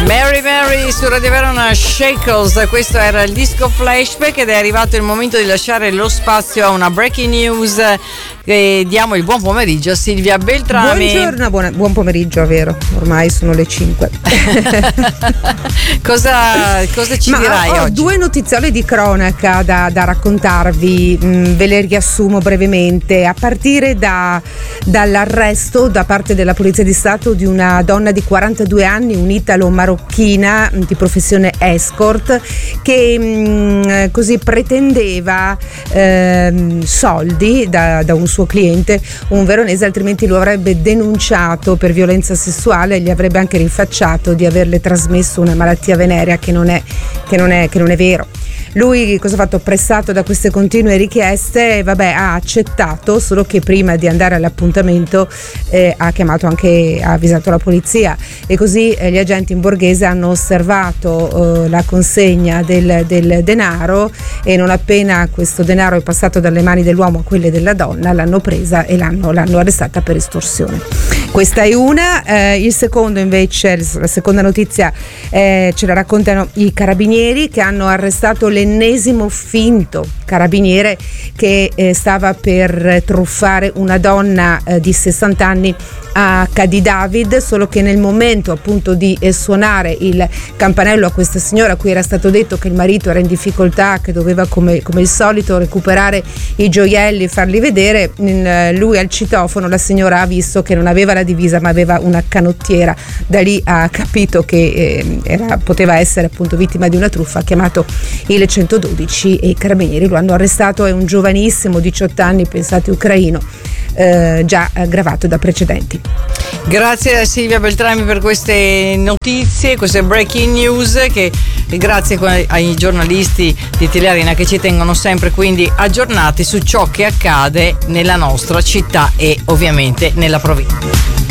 Mary Mary su Radio Verona Shakles, questo era il disco Flashback ed è arrivato il momento di lasciare lo spazio a una breaking news e diamo il buon pomeriggio a Silvia Beltrami. Buongiorno, buon pomeriggio, vero? Ormai sono le 5. Cosa ci dirai ho oggi? Due notiziole di cronaca da raccontarvi, ve le riassumo brevemente, a partire dall'arresto da parte della Polizia di Stato di una donna di 42 anni, un'italo-marocchina di professione escort, che così pretendeva soldi da un suo cliente, un veronese, altrimenti lo avrebbe denunciato per violenza sessuale e gli avrebbe anche rinfacciato di averle trasmesso una malattia venerea che non è vero. Lui cosa ha fatto? Pressato da queste continue richieste, ha accettato, solo che prima di andare all'appuntamento ha avvisato la polizia e così gli agenti in borghese hanno osservato la consegna del denaro e non appena questo denaro è passato dalle mani dell'uomo a quelle della donna l'hanno presa e l'hanno arrestata per estorsione. Questa è una. Il secondo invece, la seconda notizia ce la raccontano i carabinieri che hanno arrestato l'ennesimo finto carabiniere che stava per truffare una donna di 60 anni a Cadidavid, solo che nel momento appunto di suonare il campanello a questa signora, a cui era stato detto che il marito era in difficoltà, che doveva come il solito recuperare i gioielli e farli vedere, lui al citofono, la signora ha visto che non aveva la divisa ma aveva una canottiera, da lì ha capito che poteva essere appunto vittima di una truffa, ha chiamato il 112 e i carabinieri lo hanno arrestato. È un giovanissimo, 18 anni, pensate, ucraino, già gravato da precedenti. Grazie a Silvia Beltrami per queste notizie, queste breaking news che grazie ai giornalisti di Telearena che ci tengono sempre quindi aggiornati su ciò che accade nella nostra città e ovviamente nella provincia.